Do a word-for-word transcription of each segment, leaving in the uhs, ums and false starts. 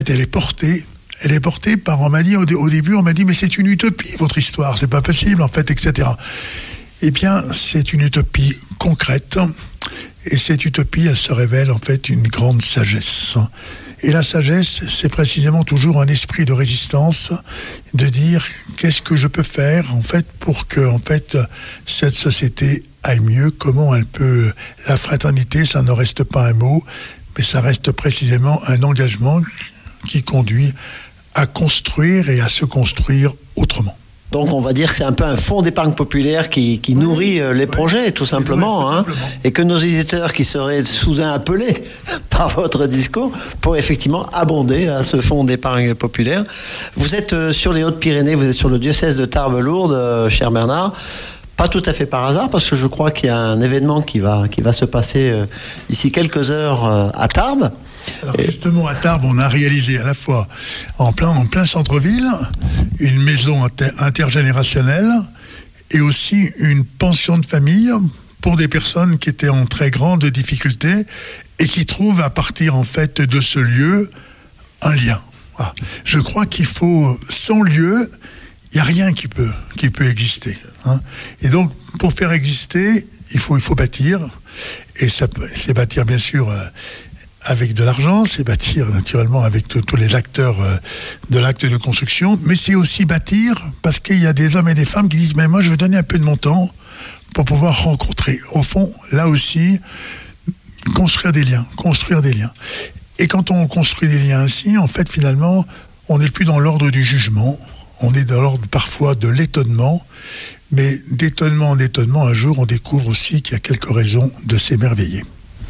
fait, elle est portée. Elle est portée par, on m'a dit, au, dé- au début, on m'a dit, mais c'est une utopie, votre histoire, c'est pas possible, en fait, et cetera. Eh bien, c'est une utopie concrète. Et cette utopie, elle se révèle, en fait, une grande sagesse. Et la sagesse, c'est précisément toujours un esprit de résistance, de dire, qu'est-ce que je peux faire, en fait, pour que, en fait, cette société aille mieux, comment elle peut... La fraternité, ça ne reste pas un mot, mais ça reste précisément un engagement qui conduit à construire et à se construire autrement. Donc on va dire que c'est un peu un fonds d'épargne populaire qui, qui oui, nourrit euh, les oui, projets, tout simplement, hein, tout simplement. Et que nos éditeurs qui seraient soudain appelés par votre discours pour effectivement abonder à ce fonds d'épargne populaire. Vous êtes euh, sur les Hautes-Pyrénées, vous êtes sur le diocèse de Tarbes-Lourdes, euh, cher Bernard. Pas tout à fait par hasard, parce que je crois qu'il y a un événement qui va, qui va se passer euh, d'ici quelques heures euh, à Tarbes. Alors justement, à Tarbes, on a réalisé à la fois en plein, en plein centre-ville une maison inter- intergénérationnelle et aussi une pension de famille pour des personnes qui étaient en très grande difficulté et qui trouvent à partir en fait de ce lieu un lien. Voilà. Je crois qu'il faut, sans lieu, il n'y a rien qui peut, qui peut exister. Hein. Et donc, pour faire exister, il faut, il faut bâtir. Et ça, c'est bâtir, bien sûr, euh, avec de l'argent, c'est bâtir, naturellement, avec t- tous les acteurs euh, de l'acte de construction, mais c'est aussi bâtir parce qu'il y a des hommes et des femmes qui disent « Mais moi, je veux donner un peu de mon temps pour pouvoir rencontrer. » Au fond, là aussi, construire des liens, construire des liens. Et quand on construit des liens ainsi, en fait, finalement, on n'est plus dans l'ordre du jugement. On est dans l'ordre parfois de l'étonnement, mais d'étonnement en étonnement, un jour, on découvre aussi qu'il y a quelques raisons de s'émerveiller.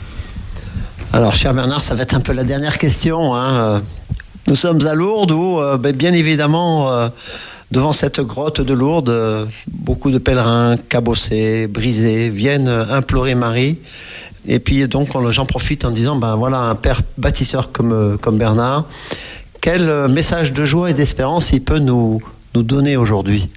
Alors, cher Bernard, ça va être un peu la dernière question. Hein. Nous sommes à Lourdes où, euh, bien évidemment, euh, devant cette grotte de Lourdes, euh, beaucoup de pèlerins cabossés, brisés, viennent implorer Marie. Et puis, donc, on, j'en profite en disant, ben voilà, un père bâtisseur comme, comme Bernard, quel message de joie et d'espérance il peut nous, nous donner aujourd'hui?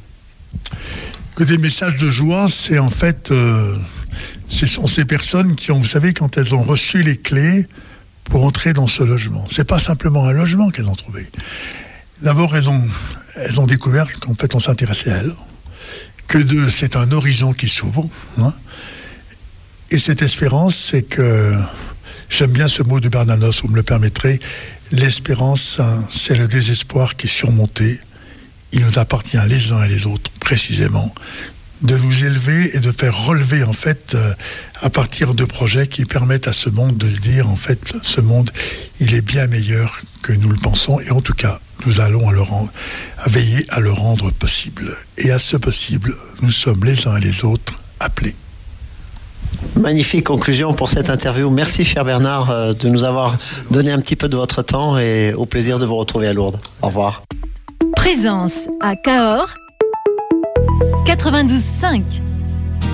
Des messages de joie, c'est en fait, euh, ce sont ces personnes qui ont, vous savez, quand elles ont reçu les clés pour entrer dans ce logement. C'est pas simplement un logement qu'elles ont trouvé. D'abord, elles ont, elles ont découvert qu'en fait, on s'intéressait à elles, que de, c'est un horizon qui s'ouvre. Hein. Et cette espérance, c'est que, j'aime bien ce mot de Bernanos, vous me le permettrez, l'espérance, hein, c'est le désespoir qui est surmonté. Il nous appartient les uns et les autres, précisément, de nous élever et de faire relever, en fait, euh, à partir de projets qui permettent à ce monde de se dire, en fait, ce monde, il est bien meilleur que nous le pensons. Et en tout cas, nous allons à, le rendre, à veiller à le rendre possible. Et à ce possible, nous sommes les uns et les autres appelés. Magnifique conclusion pour cette interview. Merci, cher Bernard, de nous avoir donné un petit peu de votre temps et au plaisir de vous retrouver à Lourdes. Au revoir. Présence à Cahors, quatre-vingt-douze virgule cinq.